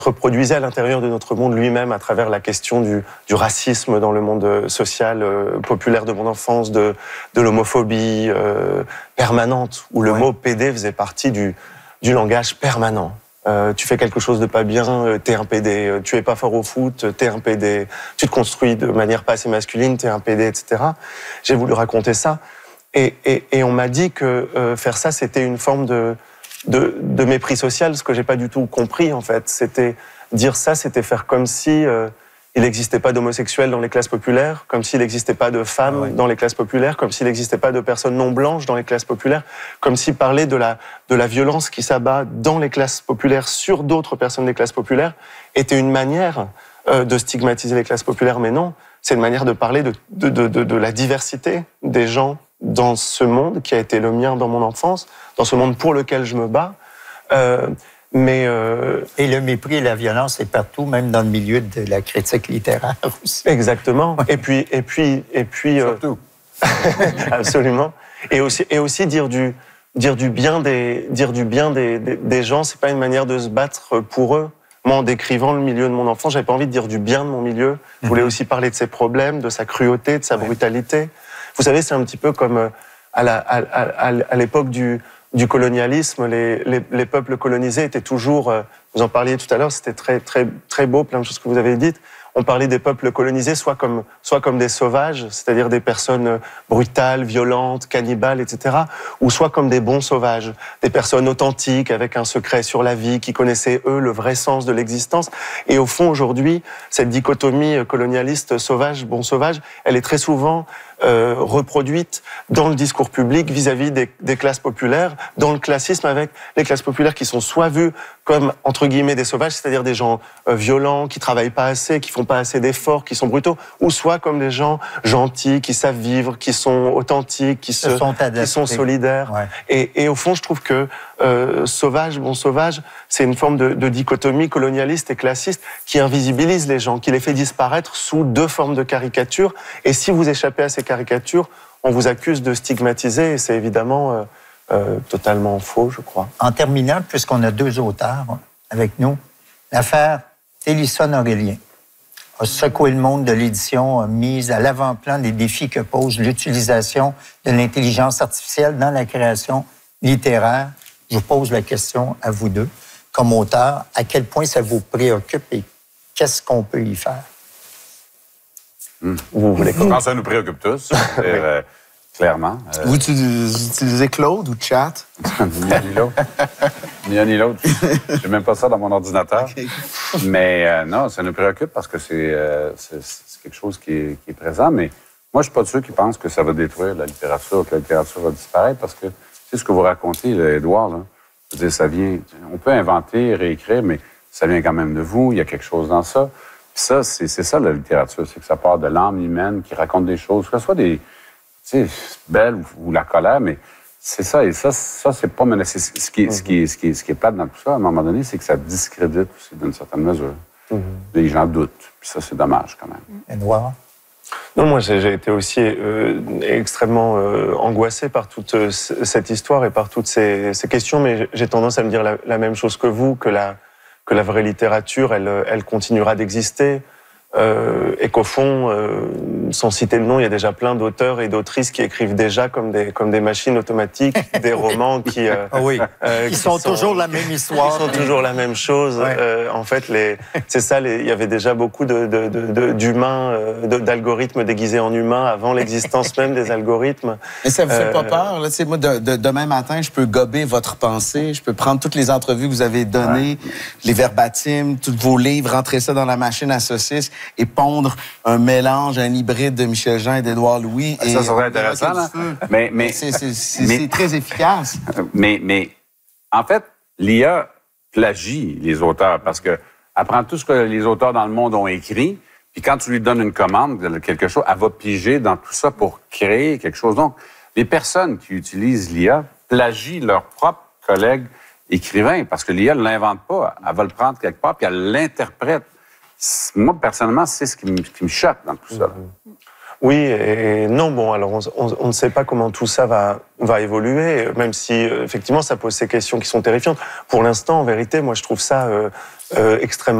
reproduisait à l'intérieur de notre monde lui-même à travers la question du racisme dans le monde social populaire de mon enfance, de l'homophobie permanente, où le mot PD faisait partie du langage permanent. Tu fais quelque chose de pas bien, t'es un PD. Tu es pas fort au foot, t'es un PD. Tu te construis de manière pas assez masculine, t'es un PD, etc. J'ai voulu raconter ça. Et on m'a dit que faire ça, c'était une forme de mépris social, ce que j'ai pas du tout compris, en fait. C'était dire ça, c'était faire comme si il n'existait pas d'homosexuels dans les classes populaires, comme s'il n'existait pas de femmes dans les classes populaires, comme s'il n'existait pas de personnes non blanches dans les classes populaires, comme si parler de la violence qui s'abat dans les classes populaires sur d'autres personnes des classes populaires était une manière de stigmatiser les classes populaires. Mais non, c'est une manière de parler de la diversité des gens dans ce monde qui a été le mien dans mon enfance, dans ce monde pour lequel je me bats. Et le mépris et la violence, c'est partout, même dans le milieu de la critique littéraire aussi. Exactement. Et puis. Surtout. Absolument. Et aussi dire du bien des gens, c'est pas une manière de se battre pour eux. Moi, en décrivant le milieu de mon enfant, j'avais pas envie de dire du bien de mon milieu. Je voulais aussi parler de ses problèmes, de sa cruauté, de sa brutalité. Vous savez, c'est un petit peu comme à l'époque du colonialisme, les peuples colonisés étaient toujours, vous en parliez tout à l'heure, c'était très beau, plein de choses que vous avez dites. On parlait des peuples colonisés soit comme des sauvages, c'est-à-dire des personnes brutales, violentes, cannibales, etc., ou soit comme des bons sauvages, des personnes authentiques, avec un secret sur la vie, qui connaissaient, eux, le vrai sens de l'existence. Et au fond, aujourd'hui, cette dichotomie colonialiste sauvage, bon sauvage, elle est très souvent reproduite dans le discours public vis-à-vis des classes populaires, dans le classisme, avec les classes populaires qui sont soit vues comme, entre guillemets, des sauvages, c'est-à-dire des gens violents, qui travaillent pas assez, qui font pas assez d'efforts, qui sont brutaux, ou soit comme des gens gentils, qui savent vivre, qui sont authentiques, qui sont solidaires. Ouais. Et au fond, je trouve que sauvage, bon sauvage, c'est une forme de dichotomie colonialiste et classiste qui invisibilise les gens, qui les fait disparaître sous deux formes de caricature. Et si vous échappez à ces caricatures, on vous accuse de stigmatiser, et c'est évidemment totalement faux, je crois. En terminant, puisqu'on a deux auteurs avec nous, l'affaire Télisson-Aurélien a secoué le monde de l'édition, a mis à l'avant-plan des défis que pose l'utilisation de l'intelligence artificielle dans la création littéraire. Je vous pose la question à vous deux, comme auteurs, à quel point ça vous préoccupe et qu'est-ce qu'on peut y faire? Vous voulez Je pense que ça nous préoccupe tous, clairement. Vous utilisez Claude ou Chat? Ni un ni l'autre. Ni un ni l'autre. Je n'ai même pas ça dans mon ordinateur. Okay. Mais non, ça nous préoccupe parce que c'est quelque chose qui est présent. Mais moi, je ne suis pas de ceux qui pensent que ça va détruire la littérature, que la littérature va disparaître parce que c'est ce que vous racontez, là, Édouard. Là. Je veux dire, ça vient... On peut inventer, réécrire, mais ça vient quand même de vous. Il y a quelque chose dans ça. Puis ça, c'est ça, la littérature. C'est que ça part de l'âme humaine qui raconte des choses, que ce soit des... Tu sais, belles ou la colère, mais c'est ça. Et ça c'est pas menacé. Ce qui est plate dans tout ça, à un moment donné, c'est que ça discrédite aussi d'une certaine mesure. Les gens doutent. Puis ça, c'est dommage quand même. Édouard? Non, moi, j'ai été aussi extrêmement angoissé par toute cette histoire et par toutes ces questions, mais j'ai tendance à me dire la même chose que vous, que la vraie littérature, elle continuera d'exister. Et qu'au fond, sans citer le nom, il y a déjà plein d'auteurs et d'autrices qui écrivent déjà comme des machines automatiques, des romans qui sont toujours la même histoire, qui sont toujours la même chose. Ouais. En fait, c'est ça. Il y avait déjà beaucoup d'humains, d'algorithmes déguisés en humains avant l'existence même des algorithmes. Mais ça vous fait pas peur là? Moi, demain matin, je peux gober votre pensée, je peux prendre toutes les entrevues que vous avez données, les verbatim, tous vos livres, rentrer ça dans la machine à saucisses et pondre un mélange, un hybride de Michel Jean et d'Édouard Louis. Et ça serait intéressant, là. Mais c'est très efficace. Mais en fait, l'IA plagie les auteurs parce que elle prend tout ce que les auteurs dans le monde ont écrit, puis quand tu lui donnes une commande, quelque chose, elle va piger dans tout ça pour créer quelque chose. Donc, les personnes qui utilisent l'IA plagient leurs propres collègues écrivains parce que l'IA ne l'invente pas. Elle va le prendre quelque part, puis elle l'interprète. Moi, personnellement, c'est ce qui me choque dans tout ça. Oui et non. Bon, alors on ne sait pas comment tout ça va évoluer, même si effectivement ça pose ces questions qui sont terrifiantes. Pour l'instant, en vérité, moi je trouve ça extrêmement